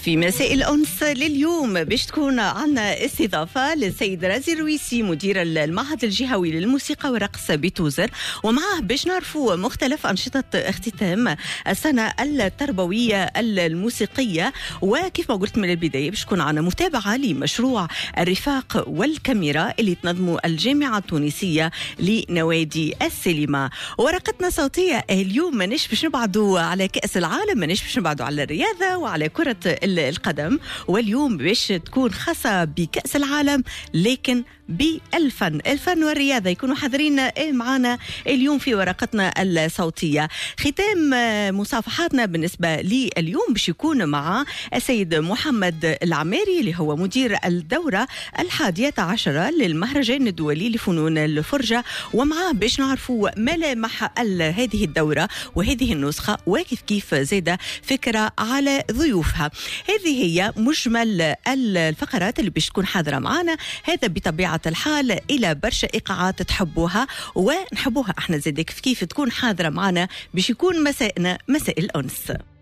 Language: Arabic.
في مساء الأنس لليوم باش تكون عنا استضافة للسيد رازي الرويسي مدير المعهد الجهوي للموسيقى والرقص بتوزر، ومعه باش نعرفوا مختلف أنشطة اختتام السنة التربوية الموسيقية. وكيف ما قلت من البداية باش تكون عنا متابعة لمشروع الرفاق والكاميرا اللي تنظمه الجامعة التونسية لنوادي السينما. ورقتنا صوتية اليوم مانيش باش نبعدوا على كأس العالم، مانيش باش نبعدوا على الرياضة وعلى كرة القدم، واليوم باش تكون خاصة بكأس العالم لكن بالفن والرياضة. يكونوا حاضرين معنا اليوم في ورقتنا الصوتية. ختام مصافحاتنا بالنسبة لي اليوم باش يكون مع السيد محمد العماري اللي هو مدير الدورة 11 للمهرجان الدولي لفنون الفرجة، ومعاه باش نعرفوا ملامح هذه الدورة وهذه النسخة وكيف كيف زاد فكرة على ضيوفها. هذه هي مجمل الفقرات اللي باش تكون حاضرة معنا. هذا بطبيعة الحال إلى برشا إيقاعات تحبوها ونحبوها احنا زاد كيف تكون حاضرة معنا باش يكون مساءنا مساء الأنس.